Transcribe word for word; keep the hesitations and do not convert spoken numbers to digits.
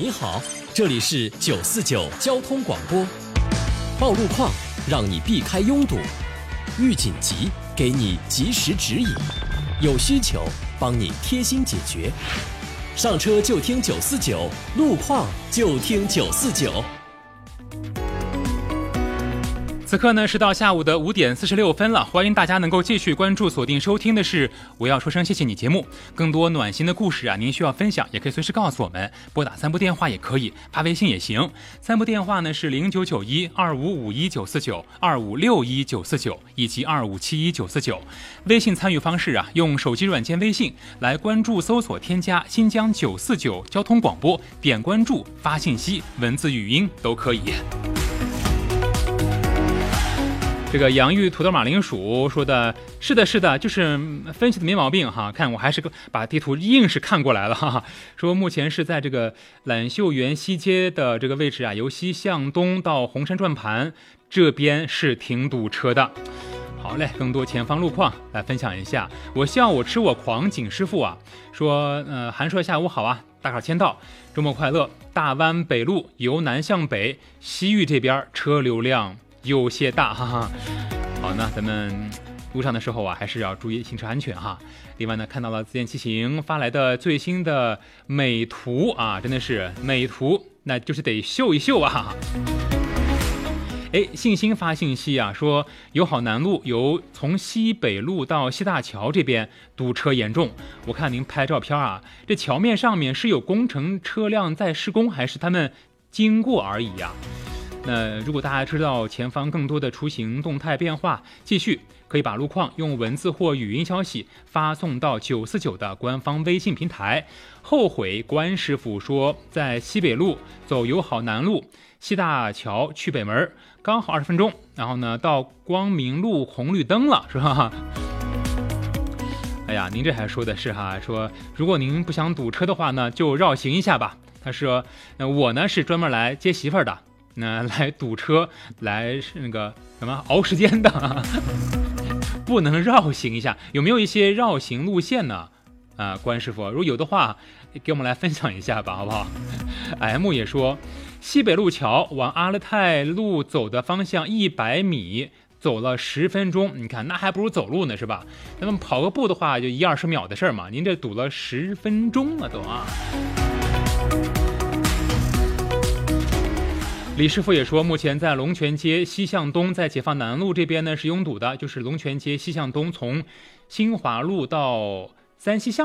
你好，这里是九四九交通广播。报路况，让你避开拥堵；遇紧急，给你及时指引；有需求，帮你贴心解决。上车就听九四九，路况就听九四九。 此刻呢是到下午的五点四十六分了，欢迎大家能够继续关注锁定收听的是我要说声谢谢你节目。更多暖心的故事啊，您需要分享也可以随时告诉我们，拨打三部电话也可以，发微信也行。三部电话呢是零九九一二五五一九四九、二五六一九四九以及二五七一九四九。微信参与方式啊，用手机软件微信来关注搜索添加新疆九四九交通广播，点关注发信息，文字语音都可以。这个洋芋土豆马铃薯说的是的是的，就是分析的没毛病哈。看我还是把地图硬是看过来了哈。说目前是在这个揽秀园西街的这个位置啊，由西向东到红山转盘这边是挺堵车的。好嘞，更多前方路况来分享一下。我笑我吃我狂景师傅啊说，呃，韩硕下午好啊，大考签到，周末快乐。大湾北路由南向北，西域这边车流量有些大，哈哈。好，那咱们路上的时候啊，还是要注意行车安全哈。另外呢，看到了自建骑行发来的最新的美图啊，真的是美图，那就是得秀一秀啊。哎，信心发信息啊，说友好南路由从西北路到西大桥这边堵车严重。我看您拍照片啊，这桥面上面是有工程车辆在施工，还是他们经过而已呀？那如果大家知道前方更多的出行动态变化，继续可以把路况用文字或语音消息发送到九四九的官方微信平台。后悔关师傅说，在西北路走友好南路西大桥去北门，刚好二十分钟，然后呢到光明路红绿灯了，是吧？哎呀，您这还说的是哈，说如果您不想堵车的话呢，就绕行一下吧。他说，那我呢是专门来接媳妇儿的。那来堵车，来那个什么熬时间的，不能绕行一下，有没有一些绕行路线呢？啊、呃，关师傅，如果有的话，给我们来分享一下吧，好不好 ？M 也说，西北路桥往阿勒泰路走的方向一百米，走了十分钟，你看那还不如走路呢，是吧？咱们跑个步的话，就一二十秒的事儿嘛，您这堵了十分钟了都啊。李师傅也说，目前在龙泉街西向东，在解放南路这边呢是拥堵的，就是龙泉街西向东从新华路到三溪巷